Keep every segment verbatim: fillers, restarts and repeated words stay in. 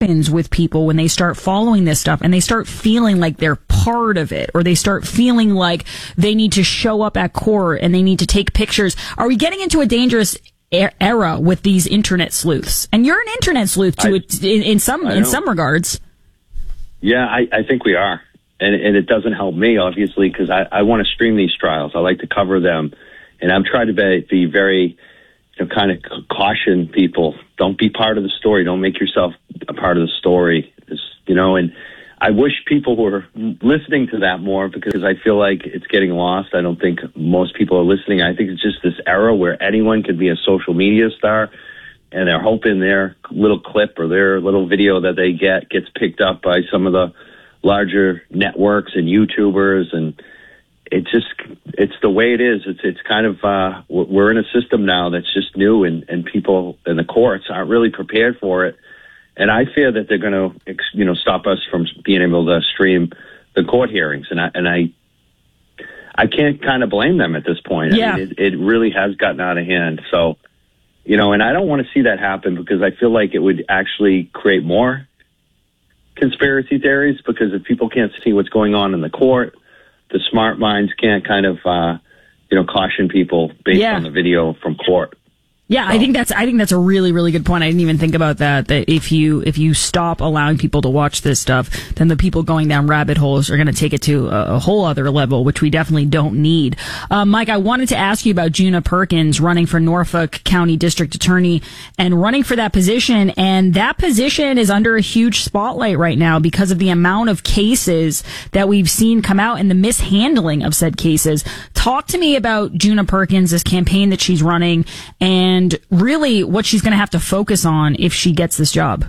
happens with people when they start following this stuff and they start feeling like they're part of it, or they start feeling like they need to show up at court and they need to take pictures. Are we getting into a dangerous era with these internet sleuths? And you're an internet sleuth too, I, in, in some in some regards. Yeah, I, I think we are. And, and it doesn't help me, obviously, because I, I want to stream these trials. I like to cover them. And I'm trying to be, be very, you know, kind of caution people. Don't be part of the story. Don't make yourself a part of the story. It's, you know, and I wish people were listening to that more, because I feel like it's getting lost. I don't think most people are listening. I think it's just this era where anyone can be a social media star, and they're hoping their little clip or their little video that they get gets picked up by some of the larger networks and YouTubers. And it's just, it's the way it is. It's, it's kind of, uh, we're in a system now that's just new, and, and people in the courts aren't really prepared for it. And I fear that they're going to, you know, stop us from being able to stream the court hearings. And I, and I, I can't kind of blame them at this point. Yeah. I mean, it, it really has gotten out of hand. So, you know, and I don't want to see that happen, because I feel like it would actually create more conspiracy theories, because if people can't see what's going on in the court, the smart minds can't kind of, uh, you know, caution people based yeah. on the video from court. Yeah, I think that's I think that's a really, really good point. I didn't even think about that, that if you if you stop allowing people to watch this stuff, then the people going down rabbit holes are going to take it to a, a whole other level, which we definitely don't need. Uh, Mike, I wanted to ask you about Juna Perkins running for Norfolk County District Attorney and running for that position. And that position is under a huge spotlight right now because of the amount of cases that we've seen come out and the mishandling of said cases. Talk to me about Juna Perkins, this campaign that she's running, and And really what she's going to have to focus on if she gets this job.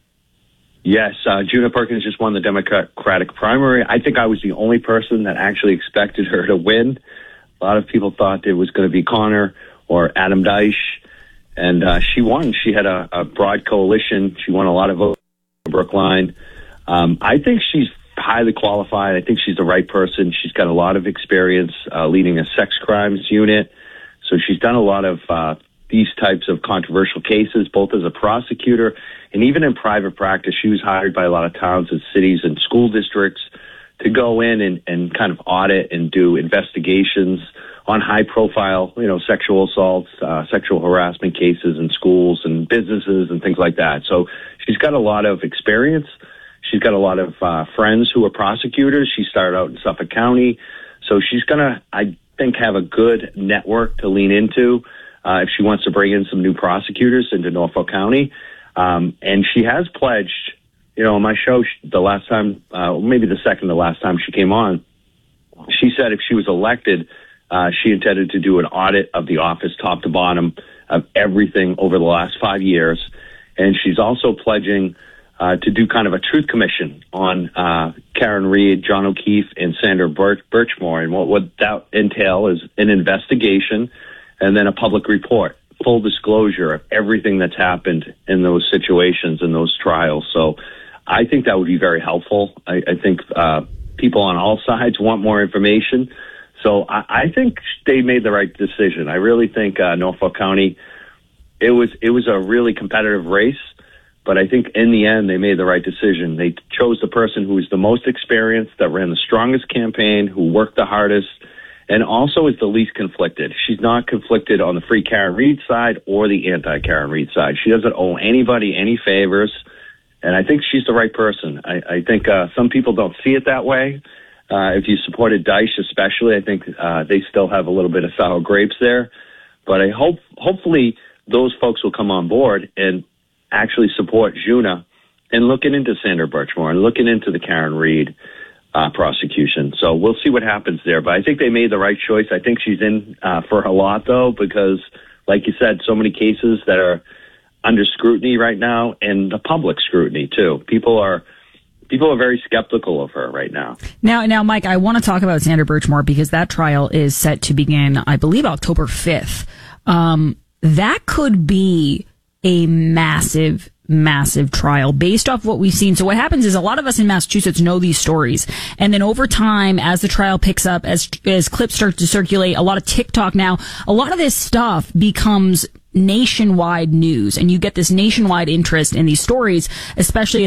Yes, uh, Juna Perkins just won the Democratic primary. I think I was the only person that actually expected her to win. A lot of people thought it was going to be Connor or Adam Deitch, and uh, she won. She had a, a broad coalition. She won a lot of votes in Brookline. Um, I think she's highly qualified. I think she's the right person. She's got a lot of experience uh, leading a sex crimes unit. So she's done a lot of uh, these types of controversial cases, both as a prosecutor and even in private practice. She was hired by a lot of towns and cities and school districts to go in and, and kind of audit and do investigations on high profile, you know, sexual assaults, uh, sexual harassment cases in schools and businesses and things like that. So she's got a lot of experience. She's got a lot of uh, friends who are prosecutors. She started out in Suffolk County. So she's going to, I think, have a good network to lean into Uh, if she wants to bring in some new prosecutors into Norfolk County. Um, and she has pledged, you know, on my show, the last time, uh, maybe the second to last time she came on, she said if she was elected, uh, she intended to do an audit of the office top to bottom of everything over the last five years. And she's also pledging uh, to do kind of a truth commission on uh, Karen Read, John O'Keefe, and Sandra Birch- Birchmore. And what would that entail is an investigation and then a public report, full disclosure of everything that's happened in those situations, in those trials. So I think that would be very helpful. I, I think uh, people on all sides want more information. So I, I think they made the right decision. I really think uh, Norfolk County, it was it was a really competitive race, but I think in the end they made the right decision. They chose the person who was the most experienced, that ran the strongest campaign, who worked the hardest, and also is the least conflicted. She's not conflicted on the free Karen Read side or the anti-Karen Read side. She doesn't owe anybody any favors, and I think she's the right person. I, I think uh, some people don't see it that way. Uh, if you supported Deitch especially, I think uh, they still have a little bit of sour grapes there. But I hope, hopefully those folks will come on board and actually support Juna and looking into Sandra Birchmore and looking into the Karen Read Uh, prosecution. So we'll see what happens there. But I think they made the right choice. I think she's in uh, for a lot, though, because, like you said, so many cases that are under scrutiny right now, and the public scrutiny, too. People are people are very skeptical of her right now. Now, now, Mike, I want to talk about Sandra Birchmore because that trial is set to begin, I believe, October fifth. Um, that could be a massive massive trial based off what we've seen. So what happens is a lot of us in Massachusetts know these stories. And then over time, as the trial picks up, as, as clips start to circulate, a lot of TikTok now, a lot of this stuff becomes nationwide news. And you get this nationwide interest in these stories, especially as